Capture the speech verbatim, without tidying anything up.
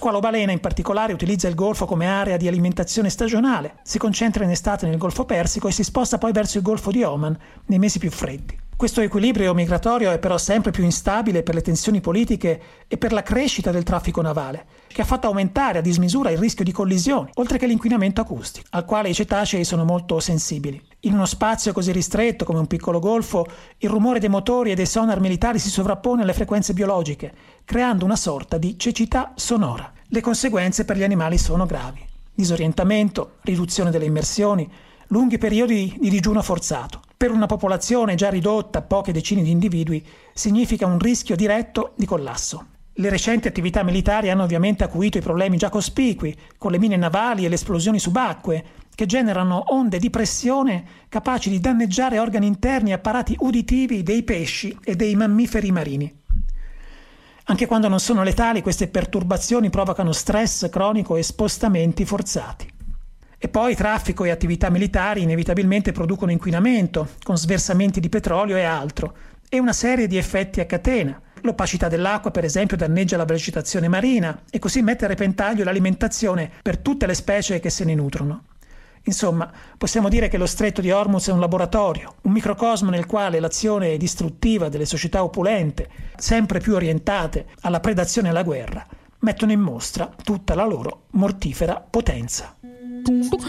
Qua lo balena in particolare utilizza il Golfo come area di alimentazione stagionale, si concentra in estate nel Golfo Persico e si sposta poi verso il Golfo di Oman nei mesi più freddi. Questo equilibrio migratorio è però sempre più instabile per le tensioni politiche e per la crescita del traffico navale, che ha fatto aumentare a dismisura il rischio di collisioni, oltre che l'inquinamento acustico, al quale i cetacei sono molto sensibili. In uno spazio così ristretto come un piccolo golfo, il rumore dei motori e dei sonar militari si sovrappone alle frequenze biologiche, creando una sorta di cecità sonora. Le conseguenze per gli animali sono gravi. Disorientamento, riduzione delle immersioni, lunghi periodi di digiuno forzato. Per una popolazione già ridotta a poche decine di individui significa un rischio diretto di collasso. Le recenti attività militari hanno ovviamente acuito i problemi già cospicui, con le mine navali e le esplosioni subacquee, che generano onde di pressione capaci di danneggiare organi interni e apparati uditivi dei pesci e dei mammiferi marini. Anche quando non sono letali, queste perturbazioni provocano stress cronico e spostamenti forzati. E poi traffico e attività militari inevitabilmente producono inquinamento, con sversamenti di petrolio e altro, e una serie di effetti a catena. L'opacità dell'acqua, per esempio, danneggia la vegetazione marina e così mette a repentaglio l'alimentazione per tutte le specie che se ne nutrono. Insomma, possiamo dire che lo Stretto di Hormuz è un laboratorio, un microcosmo nel quale l'azione distruttiva delle società opulente, sempre più orientate alla predazione e alla guerra, mettono in mostra tutta la loro mortifera potenza.